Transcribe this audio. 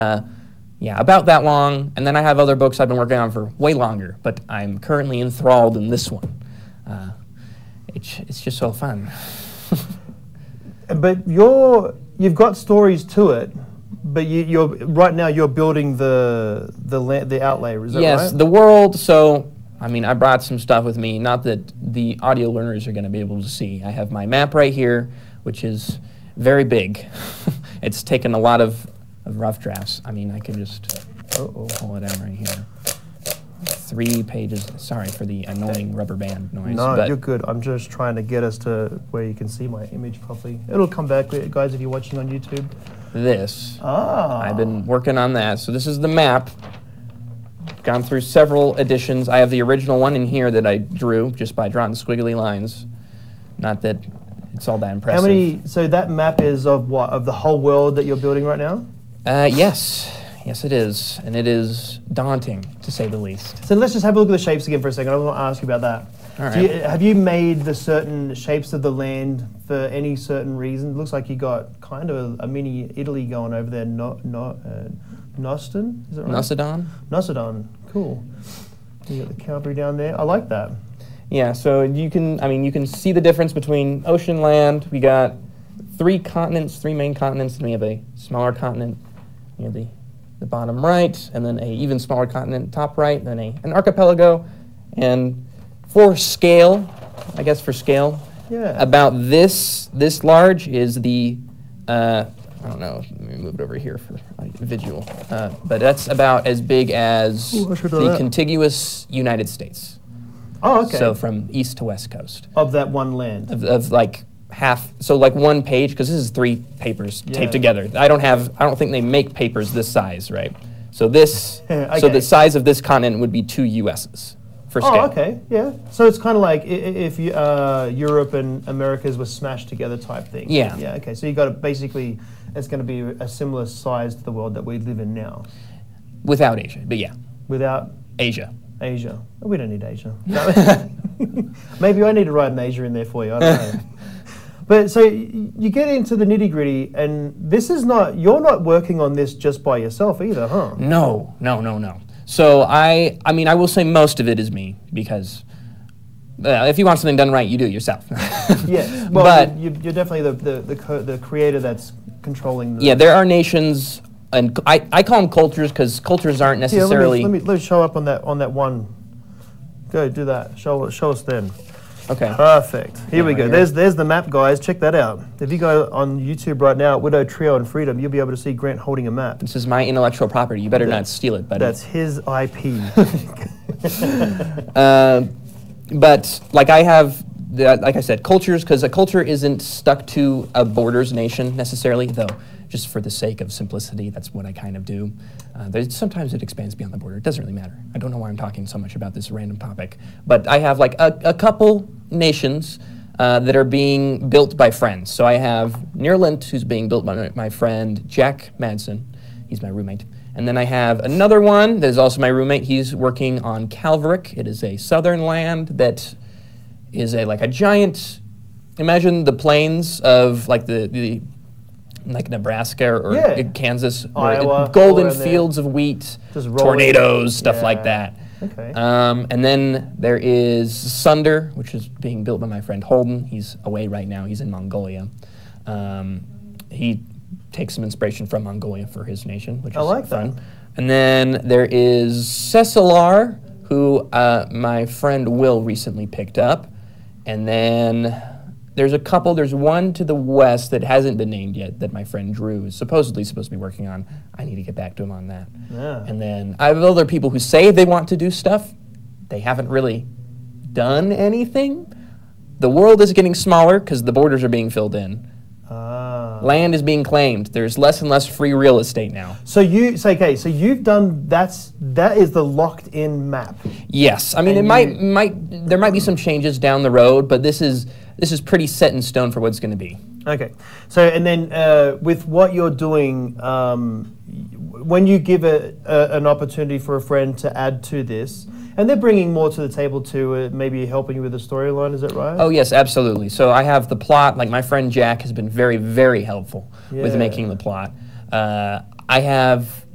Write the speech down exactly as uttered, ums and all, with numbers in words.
Uh, yeah, about that long, and then I have other books I've been working on for way longer, but I'm currently enthralled in this one. Uh, it's, it's just so fun. But you're, you've got stories to it, but you, you're right now you're building the the la- the outlay, is that yes, right? the world, so, I mean, I brought some stuff with me, not that the audio learners are going to be able to see. I have my map right here, which is very big. It's taken a lot of, of rough drafts. I mean, I can just Uh-oh. pull it out right here. Three pages. Sorry for the annoying rubber band noise. No, but you're good. I'm just trying to get us to where you can see my image properly. It'll come back, guys, if you're watching on YouTube. This. Ah. I've been working on that. So this is the map. Gone through several editions. I have the original one in here that I drew just by drawing squiggly lines. Not that it's all that impressive. How many, so that map is of what? Of the whole world that you're building right now? Uh, yes. Yes, it is. And it is daunting, to say the least. So let's just have a look at the shapes again for a second. I want to ask you about that. All right. Do you, have you made the certain shapes of the land for any certain reason? It looks like you got kind of a, a mini Italy going over there. No, no, uh, Noston, is that right? Nosodon? Nosodon, cool. You got the Calvary down there. I like that. Yeah, so you can, I mean, you can see the difference between ocean, land. We got three continents, three main continents, and we have a smaller continent near the, the bottom right, and then a even smaller continent top right, then a, an archipelago. And for scale, I guess for scale, Yeah. about this, this large is the, uh, I don't know, let me move it over here for visual. Uh, but that's about as big as Ooh, I should know the that. contiguous United States. Oh, okay. So from east to west coast. Of that one land. Of, of like half, so like one page, because this is three papers Yeah. taped together. I don't have, I don't think they make papers this size, right? So this, Okay. so the size of this continent would be two U S's for scale. Oh, okay, yeah. So it's kind of like i- i- if you, uh, Europe and Americas were smashed together type thing. Yeah. Yeah, okay. So you got to basically, it's going to be a similar size to the world that we live in now. Without Asia, but yeah, Without Asia. Asia. Oh, we don't need Asia. No. Maybe I need to write an Asia in there for you, I don't know. But so y- you get into the nitty gritty, and this is not, you're not working on this just by yourself either, huh? No, no, no, no. So I, I mean, I will say most of it is me, because uh, if you want something done right, you do it yourself. Yes. Well, But- you, you're definitely the, the, the, co- the creator that's controlling the... Yeah, there are nations, and c- I, I call them cultures, because cultures aren't Yeah, necessarily... let me, let me let me show up on that on that one. Go do that. Show show us then. Okay. Perfect. Here Yeah, we right go. here. There's there's the map, guys. Check that out. If you go on YouTube right now, Widow Trio and Freedom, you'll be able to see Grant holding a map. This is my intellectual property. You better That- not steal it, buddy. That's his I P. Uh, but like I have, the, like I said, cultures, because a culture isn't stuck to a borders nation necessarily, though just for the sake of simplicity, that's what I kind of do. Uh, there's, sometimes it expands beyond the border. It doesn't really matter. I don't know why I'm talking so much about this random topic, but I have like a, a couple nations uh, that are being built by friends. So I have Neerland, who's being built by my, my friend Jack Madsen. He's my roommate. And then I have another one that is also my roommate. He's working on Calverick. It is a southern land that is a like a giant, imagine the plains of like the, the like Nebraska or Yeah. Kansas, where it- Iowa, golden all around there. fields of wheat, Just rolling. tornadoes, stuff Yeah. like that. Okay. Um, and then there is Sunder, which is being built by my friend Holden. He's away right now. He's in Mongolia. Um, he takes some inspiration from Mongolia for his nation, which I is like fun. that. And then there is Cecilar, who uh, my friend Will recently picked up. And then there's a couple, there's one to the west that hasn't been named yet that my friend Drew is supposedly supposed to be working on. I need to get back to him on that. Yeah. And then I have other people who say they want to do stuff. They haven't really done anything. The world is getting smaller because the borders are being filled in. Ah. Land is being claimed. There's less and less free real estate now. So you so okay. So you've done that's that is the locked-in map. Yes, I mean it And might you- might there might be some changes down the road, but this is this is pretty set in stone for what it's going to be. Okay. So and then uh, with what you're doing, um, y- when you give a, a, an opportunity for a friend to add to this, and they're bringing more to the table to uh, maybe helping you with the storyline, is that right? Oh yes, absolutely. So I have the plot. Like my friend Jack has been very very helpful with Yeah. making the plot. Uh, I have